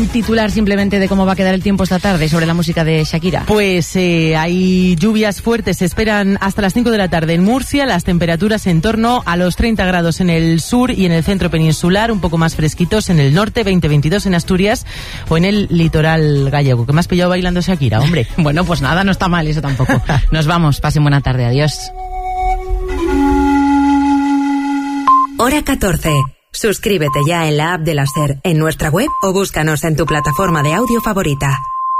un titular simplemente de cómo va a quedar el tiempo esta tarde sobre la música de Shakira? Pues hay lluvias fuertes, se esperan hasta las 5 de la tarde en Murcia, las temperaturas en torno a los 30 grados en el sur y en el centro peninsular, un poco más fresquitos en el norte, 20-22 en Asturias o en el litoral gallego. ¿Qué me has pillado bailando Shakira, hombre? Bueno, pues nada, no está mal eso tampoco. Nos vamos, pasen buena tarde, adiós. Hora 14. Suscríbete ya en la app de la SER, en nuestra web o búscanos en tu plataforma de audio favorita.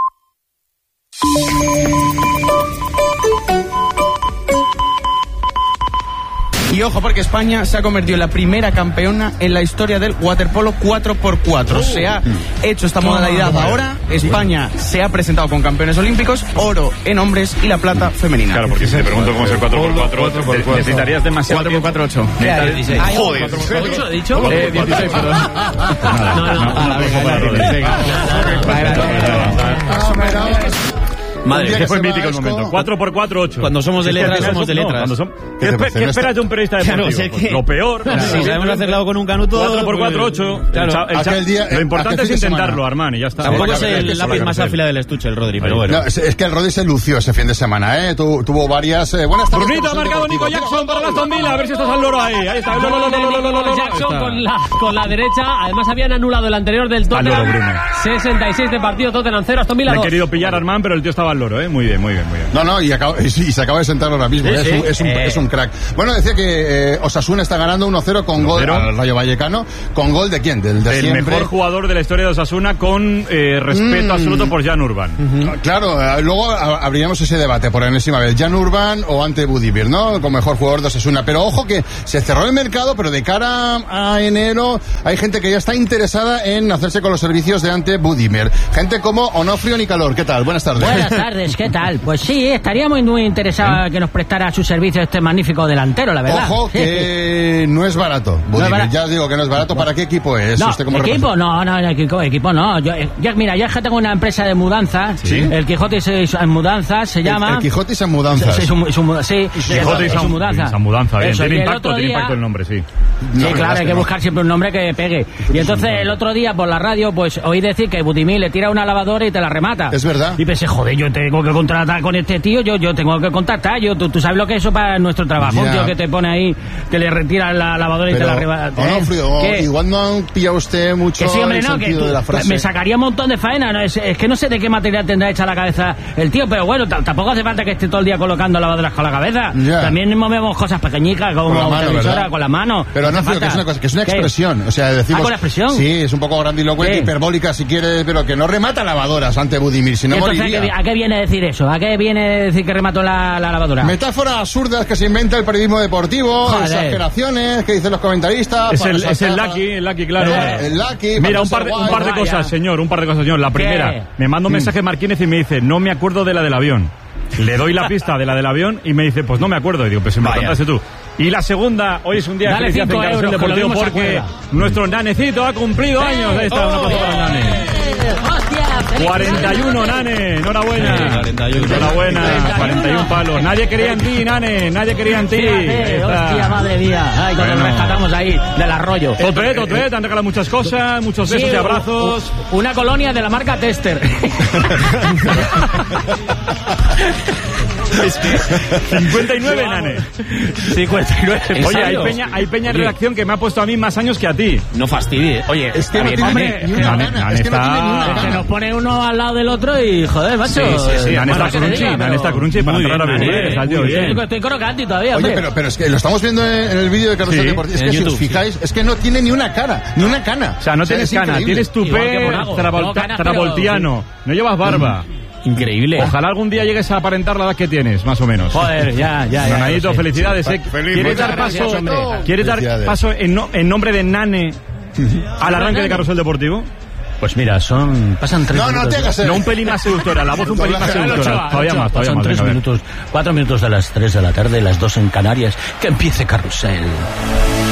Y ojo, porque España se ha convertido en la primera campeona en la historia del waterpolo 4x4. Se ha hecho esta modalidad ahora. España se ha presentado con campeones olímpicos, oro en hombres y la plata femenina. Claro, porque si te pregunto cómo es el 4x4, necesitarías demasiado 4x4, 8. Joder, ¿8 he dicho? 16, perdón. Madre, que fue mítico el momento. 4x4, 8. Cuando somos de letras, somos de letras. ¿Qué esperas de un periodista deportivo? Lo peor. Si sabemos hacerlo con un canuto. 4x4, 8. Lo importante es intentarlo, Armani, ya está. Tampoco es el lápiz más áfila del estuche, el Rodri, pero bueno. Es que el Rodri se lució ese fin de semana, ¿eh? Tuvo varias. Buenas tardes. Brunito ha marcado Nico Jackson para la Aston Villa. A ver si estás al loro ahí. Ahí está. Jackson con la derecha. Además, habían anulado el anterior del Tottenham. 66 de partido, Tottenham 0, Aston Villa 2. He querido pillar a Armán, pero el tío estaba al loro, ¿eh? Muy bien. No, y se acaba de sentar ahora mismo. Es un crack. Bueno, decía que Osasuna está ganando 1-0 con gol al Rayo Vallecano. ¿Con gol de quién? Del siempre. Mejor jugador de la historia de Osasuna, con respeto absoluto por Jan Urban. Claro, luego abriríamos ese debate por enésima vez. Jan Urban o Ante Budimir, ¿no? Como mejor jugador de Osasuna. Pero ojo que se cerró el mercado, pero de cara a enero hay gente que ya está interesada en hacerse con los servicios de Ante Budimir. Gente como Onofrio Nicalor. ¿Qué tal? Buenas tardes. Buenas tardes, ¿qué tal? Pues sí, estaríamos muy interesados que nos prestara su servicio este magnífico delantero, la verdad. Ojo que no es barato. Budimir, ya os digo que no es barato. ¿Para qué equipo es? No, ¿Usted cómo equipo no. Yo es que tengo una empresa de mudanzas. ¿Sí? El Quijote en mudanzas se llama. El Quijote en mudanzas. Sí, Quijote en mudanza. Bien. Tiene impacto el nombre, sí. Sí, claro, hay que buscar siempre un nombre que pegue. Y entonces el otro día por la radio, pues oí decir que Budimir le tira una lavadora y te la remata. Es verdad. Y pensé, joder, yo tengo que contratar con este tío, yo tengo que contactar, tú sabes lo que es eso para nuestro trabajo, un tío que te pone ahí, que le retira la lavadora y te la remata. Igual no han pillado usted mucho el sentido de la frase. Me sacaría un montón de faena, ¿no? Es que no sé de qué material tendrá hecha la cabeza el tío, pero bueno, tampoco hace falta que esté todo el día colocando lavadoras con la cabeza. También movemos cosas pequeñitas como televisora con la mano. Pero no, que es una cosa, que es una expresión. O sea, decimos. ¿Con la expresión? Sí, es un poco grandilocuente, hiperbólica si quieres, pero que no remata lavadoras ante Budimir, si no moriría. ¿A qué viene decir eso? ¿A qué viene decir que remató la lavadora? Metáforas absurdas que se inventa el periodismo deportivo, exageraciones que dicen los comentaristas. Es el Lucky, claro. El Lucky. Mira, un par de cosas, señor. La primera, me manda un mensaje Marquínez y me dice, no me acuerdo de la del avión. Le doy la pista de la del avión y me dice, pues no me acuerdo. Y digo, pues si me lo contaste tú. Y la segunda, hoy es un día de felicidad en Carrusel Deportivo porque nuestro nanecito ha cumplido años. Ahí está, una cosa para el nane. 41, Nane, enhorabuena. 41. Enhorabuena, 41 palos. Nadie quería en ti, Nane, nadie quería en ti. Hostia, madre mía. Ay, cuando nos rescatamos ahí del arroyo. Totet, te han regalado muchas cosas, muchos besos y abrazos. Una colonia de la marca Tester. 59, Nane. 59. Oye, hay peña en redacción que me ha puesto a mí más años que a ti. No fastidie. Oye, es que no tiene ni una gana. Es que no tiene ni una gana. Que nos pone uno al lado del otro y joder, macho. Sí. Nane está crunchy para entrar a vivir. Estoy crocante todavía. Oye, pero es que lo estamos viendo en el vídeo de Carrusel Deportivo. Es que si os fijáis, es que no tiene ni una cara, ni una cana. O sea, no tienes cana, tienes tupé travoltiano. No llevas barba. Increíble. Ojalá algún día llegues a aparentar la edad que tienes, más o menos. Joder, ya. Nanadito, felicidades. ¿Quieres dar paso en nombre de Nane al arranque de Carrusel Deportivo? Pues mira, pasan 3 minutos. No te hagas un pelín más seductora, la voz un pelín más seductora. Todavía más. Pasan 3 minutos, 4 minutos de las 3 de la tarde, las 2 en Canarias. Que empiece Carrusel.